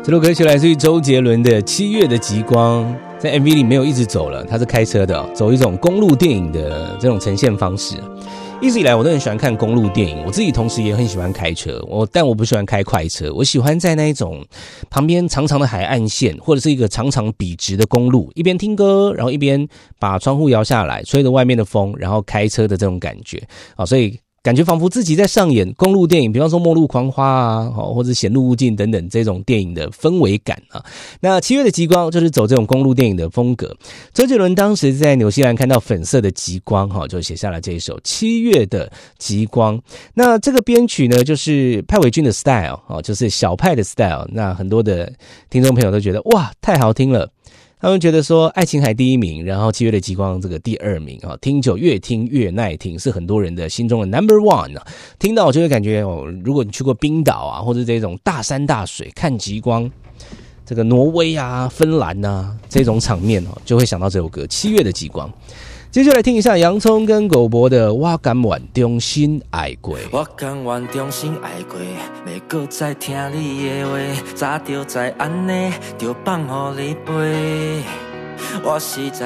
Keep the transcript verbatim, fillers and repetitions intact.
这首歌曲来自于周杰伦的《七月的极光》，在 M V 里没有一直走了，他是开车的、哦，走一种公路电影的这种呈现方式。一直以来我都很喜欢看公路电影，我自己同时也很喜欢开车，我但我不喜欢开快车，我喜欢在那一种旁边长长的海岸线或者是一个长长笔直的公路，一边听歌，然后一边把窗户摇下来，吹着外面的风，然后开车的这种感觉啊，所以感觉仿佛自己在上演公路电影，比方说《末路狂花》啊，或者《显露无尽》等等这种电影的氛围感啊。那七月的极光就是走这种公路电影的风格。周杰伦当时在纽西兰看到粉色的极光，就写下了这一首《七月的极光》。那这个编曲呢，就是派伟俊的 style， 就是小派的 style。那很多的听众朋友都觉得哇，太好听了。他们觉得说爱琴海第一名，然后七月的极光这个第二名啊，听久越听越耐听，是很多人的心中的 number one 啊。听到我就会感觉哦，如果你去过冰岛啊，或者这种大山大水看极光，这个挪威啊、芬兰啊这种场面哦，就会想到这首歌《七月的极光》。接下来听一下洋葱跟狗博的我甘愿重新爱过， 我甘愿重新爱过，袂搁再听你的话，早就知安尼，就放予你飞。我实在